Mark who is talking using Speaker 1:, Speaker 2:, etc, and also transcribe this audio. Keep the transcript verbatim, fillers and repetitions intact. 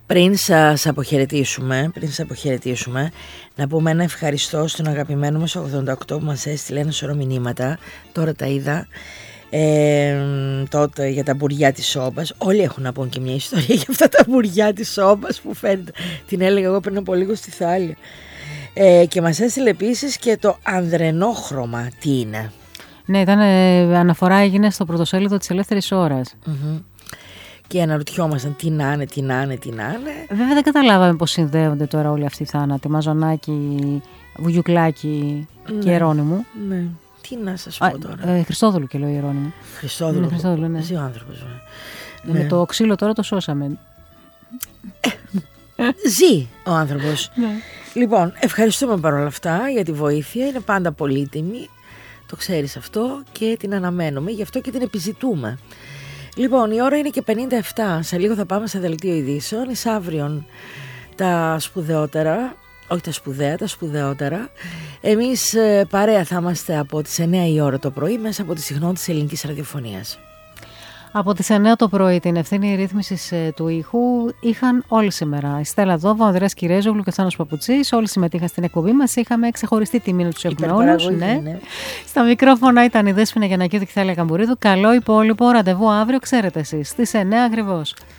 Speaker 1: Πριν σας αποχαιρετήσουμε, πριν σας αποχαιρετήσουμε, να πούμε ένα ευχαριστώ στον αγαπημένο μας ογδόντα οκτώ που μας έστειλε ένα σωρό μηνύματα. Τώρα τα είδα. Ε, τότε για τα μπουριά της σόμπας. Όλοι έχουν να πούν και μια ιστορία για αυτά τα μπουριά της σόμπας που φαίνεται. Την έλεγα εγώ πριν από λίγο στη Θάλια. Ε, και μας έστειλε επίσης και το ανδρενόχρωμα. Τι είναι?
Speaker 2: Ναι, ήταν ε, αναφορά έγινε στο πρωτοσέλιδο της Ελεύθερης Ώρας.
Speaker 1: Mm-hmm. Και αναρωτιόμασταν τι να είναι, τι να είναι, τι να είναι.
Speaker 2: Βέβαια δεν καταλάβαμε πώς συνδέονται τώρα όλοι αυτοί οι θάνατοι. Μαζονάκη, Βουγιουκλάκη
Speaker 1: ναι,
Speaker 2: και Ιερώνυμου.
Speaker 1: Ναι. Τι να σας πω τώρα.
Speaker 2: Ε, Χριστόδουλου και λέω Ιερώνυμου.
Speaker 1: Χριστόδουλου.
Speaker 2: Ναι, Χριστόδουλου, ναι.
Speaker 1: Ζει ο άνθρωπος.
Speaker 2: Ναι. Με το ξύλο τώρα το σώσαμε.
Speaker 1: Ζει ο άνθρωπος.
Speaker 2: Ναι.
Speaker 1: Λοιπόν, ευχαριστούμε παρόλα αυτά για τη βοήθεια. Είναι πάντα πολύτιμη. Το ξέρεις αυτό και την αναμένουμε. Γι' αυτό και την επιζητούμε. Λοιπόν, η ώρα είναι και πενήντα επτά. Σε λίγο θα πάμε σε δελτίο ειδήσεων. Εις αύριον τα σπουδαιότερα, όχι τα σπουδαία, τα σπουδαιότερα. Εμείς παρέα θα είμαστε από τις εννιά η ώρα το πρωί μέσα από τη συχνότητα της ελληνικής ραδιοφωνίας.
Speaker 2: Από τις εννιά το πρωί την ευθύνη ρύθμισης του ήχου είχαν όλοι σήμερα. Η Στέλλα Δόβα, ο Ανδρέας Κυρέζογλου και ο Θάνος Παπουτσής. Όλοι συμμετείχαν στην εκπομπή μας. Είχαμε ξεχωριστή τιμή να τους έχουμε όλους. Ναι. Ναι. Στα μικρόφωνα ήταν η Δέσποινα Γιαννακίδου και η Θάλια Καμπουρίδου. Καλό υπόλοιπο ραντεβού αύριο, ξέρετε εσείς, στις εννιά ακριβώς.